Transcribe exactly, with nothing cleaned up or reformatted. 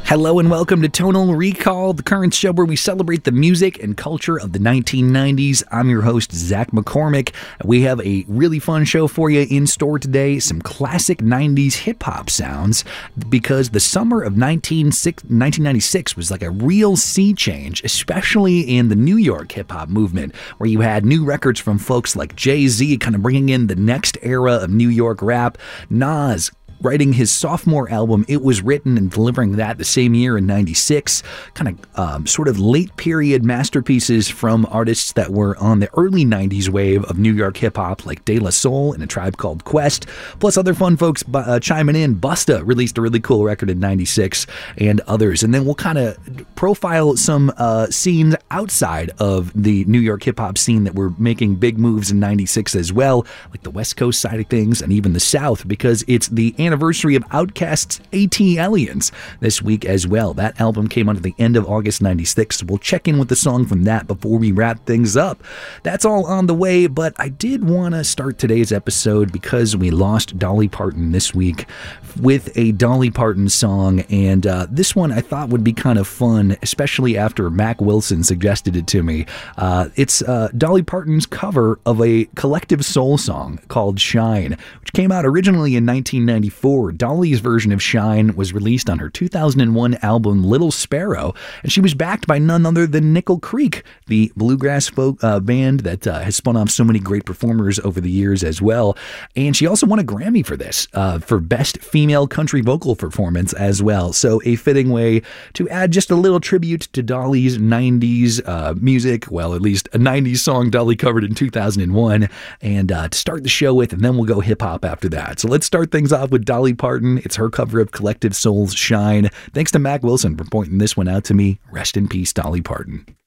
Hello and welcome to Tonal Recall, the current show where we celebrate the music and culture of the nineteen nineties. I'm your host, Zach McCormick. We have a really fun show for you in store today, some classic nineties hip-hop sounds, because the summer of nineteen ninety-six was like a real sea change, especially in the New York hip-hop movement, where you had new records from folks like Jay-Z kind of bringing in the next era of New York rap, Nas writing his sophomore album, It Was Written, and delivering that the same year in ninety-six. Kind of um, sort of late period masterpieces from artists that were on the early nineties wave of New York hip-hop, like De La Soul and A Tribe Called Quest, plus other fun folks uh, chiming in. Busta released a really cool record in ninety-six, and others. And then we'll kind of profile some uh, scenes outside of the New York hip-hop scene that were making big moves in ninety-six as well, like the West Coast side of things and even the South, because it's the anniversary of Outkast's ATLiens this week as well. That album came out at the end of August ninety-six, so we'll check in with the song from that before we wrap things up. That's all on the way, but I did want to start today's episode because we lost Dolly Parton this week with a Dolly Parton song, and uh, this one I thought would be kind of fun, especially after Mac Wilson suggested it to me. Uh, it's uh, Dolly Parton's cover of a Collective Soul song called Shine, which came out originally in nineteen ninety-four. Dolly's version of Shine was released on her two thousand one album Little Sparrow, and she was backed by none other than Nickel Creek, the bluegrass folk uh, band that uh, has spun off so many great performers over the years as well. And she also won a Grammy for this, uh, for Best Female Country Vocal Performance as well. So a fitting way to add just a little tribute to Dolly's nineties uh, music, well, at least a nineties song Dolly covered in two thousand one, and uh, to start the show with, and then we'll go hip-hop after that. So let's start things off with Dolly Parton. It's her cover of Collective Soul's Shine. Thanks to Mac Wilson for pointing this one out to me. Rest in peace, Dolly Parton.